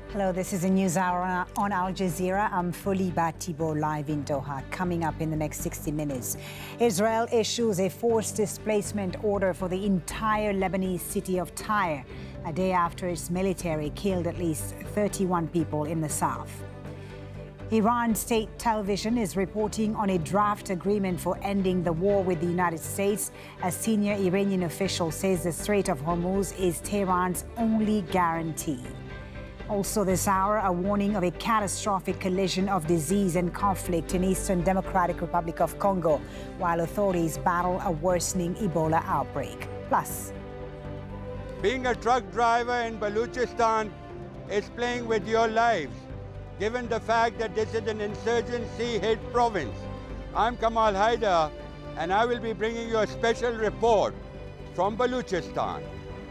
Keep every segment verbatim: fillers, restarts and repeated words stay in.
Hello, this is a news hour on Al Jazeera. I'm Foliba Thibault, live in Doha. Coming up in the next sixty minutes, Israel issues a forced displacement order for the entire Lebanese city of Tyre, a day after its military killed at least thirty-one people in the south. Iran state television is reporting on a draft agreement for ending the war with the United States. A senior Iranian official says the Strait of Hormuz is Tehran's only guarantee. Also this hour, a warning of a catastrophic collision of disease and conflict in Eastern Democratic Republic of Congo, while authorities battle a worsening Ebola outbreak. Plus, being a truck driver in Baluchistan is playing with your lives, given the fact that this is an insurgency-hit province. I'm Kamal Haider, and I will be bringing you a special report from Baluchistan.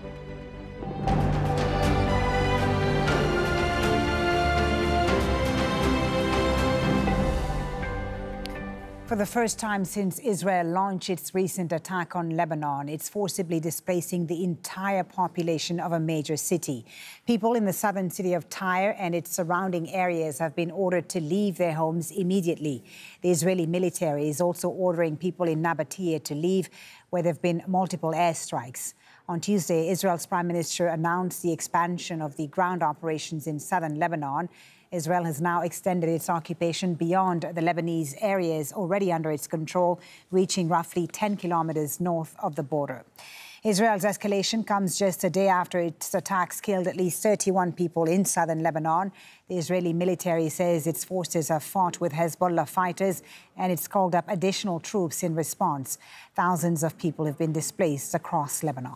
For the first time since Israel launched its recent attack on Lebanon, it's forcibly displacing the entire population of a major city. People in the southern city of Tyre and its surrounding areas have been ordered to leave their homes immediately. The Israeli military is also ordering people in Nabatea to leave, where there have been multiple airstrikes. On Tuesday, Israel's Prime Minister announced the expansion of the ground operations in southern Lebanon. Israel has now extended its occupation beyond the Lebanese areas already under its control, reaching roughly ten kilometers north of the border. Israel's escalation comes just a day after its attacks killed at least thirty-one people in southern Lebanon. The Israeli military says its forces have fought with Hezbollah fighters, and it's called up additional troops in response. Thousands of people have been displaced across Lebanon.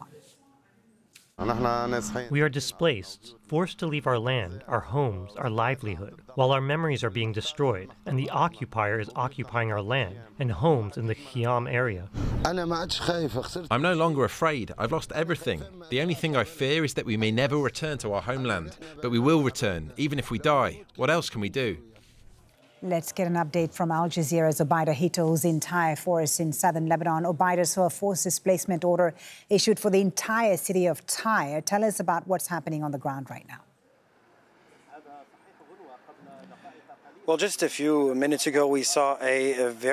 We are displaced, forced to leave our land, our homes, our livelihood, while our memories are being destroyed, and the occupier is occupying our land and homes in the Khiam area. I'm no longer afraid. I've lost everything. The only thing I fear is that we may never return to our homeland, but we will return, even if we die. What else can we do? Let's get an update from Al Jazeera's Obaida Hito, who's in Tyre Forest in southern Lebanon. Obaida, so a forced displacement order issued for the entire city of Tyre. Tell us about what's happening on the ground right now. Well, just a few minutes ago, we saw a, a very